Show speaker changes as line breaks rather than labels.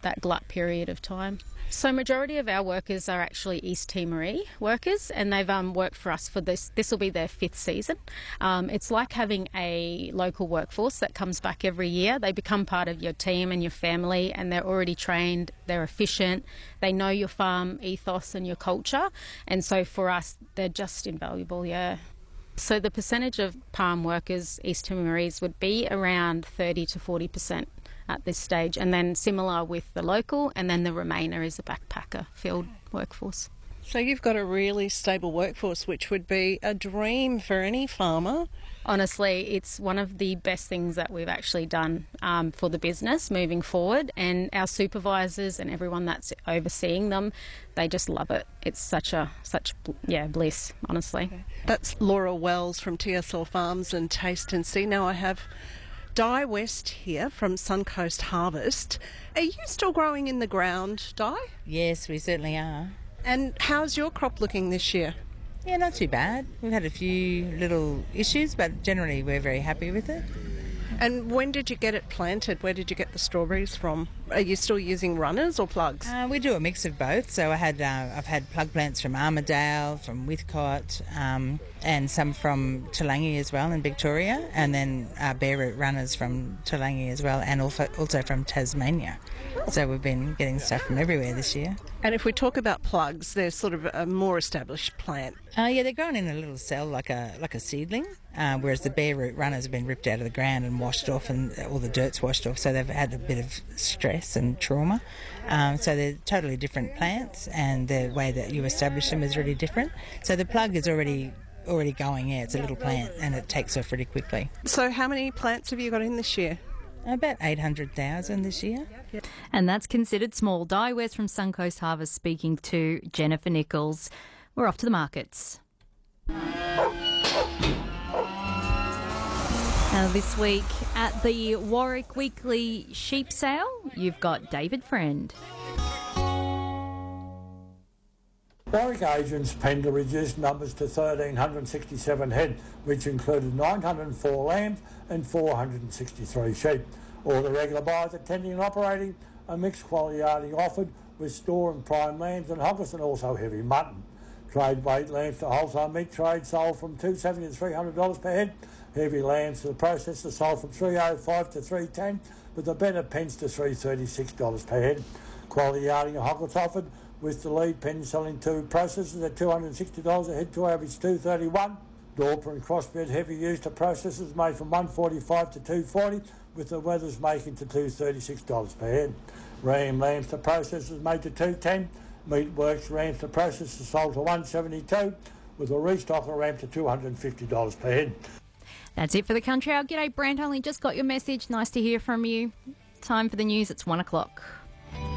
that glut period of time. So majority of our workers are actually East Timorese workers, and they've worked for us for this will be their 5th season. It's like having a local workforce that comes back every year. They become part of your team and your family, and they're already trained, they're efficient, they know your farm ethos and your culture, and so for us they're just invaluable, yeah. So the percentage of palm workers, East Timorese, would be around 30 to 40% at this stage, and then similar with the local, and then the remainder is a backpacker field workforce.
So you've got a really stable workforce, which would be a dream for any farmer.
Honestly, it's one of the best things that we've actually done for the business moving forward, and our supervisors and everyone that's overseeing them, they just love it. It's such bliss, honestly.
Okay. That's Laura Wells from TSL Farms and Taste and See. Now I have Di West here from Suncoast Harvest. Are you still growing in the ground, Di?
Yes, we certainly are.
And how's your crop looking this year?
Yeah, not too bad. We've had a few little issues, but generally we're very happy with it.
And when did you get it planted? Where did you get the strawberries from? Are you still using runners or plugs?
We do a mix of both. So I've had plug plants from Armidale, from Whitcott, and some from Tulangi as well in Victoria, and then bare root runners from Tulangi as well, and also from Tasmania. So we've been getting stuff from everywhere this year.
And if we talk about plugs, they're sort of a more established plant.
Yeah, they're grown in a little cell like a seedling, whereas the bare root runners have been ripped out of the ground and washed off, and all the dirt's washed off, so they've had a bit of stress and trauma. So they're totally different plants, and the way that you establish them is really different. So the plug is already going, yeah, it's a little plant and it takes off pretty quickly.
So how many plants have you got in this year?
About 800,000 this year.
And that's considered small. Di West from Suncoast Harvest speaking to Jennifer Nichols. We're off to the markets. Now this week at the Warwick Weekly Sheep Sale, you've got David Friend.
Warwick agents penned to reduce numbers to 1,367 head, which included 904 lambs and 463 sheep. All the regular buyers attending and operating a mixed quality yarding offered with store and prime lambs and hoggers, and also heavy mutton. Trade weight lambs to wholesale meat trade sold from $270 to $300 per head. Heavy lambs to the processor sold from $305 to $310, with the better pens to $336 per head. Quality yarding and hoggers offered, with the lead pen selling to processors at $260 a head to average $231. Dorper and crossbred heavy used to processors made from $145 to $240, with the wethers making to $236 per head. Ram lambs to processors made to $210. Meatworks rams to processors sold to $172, with a restocker ram to $250 per head.
That's it for the Country Hour. G'day, Brent. Only just got your message. Nice to hear from you. Time for the news. It's 1 o'clock.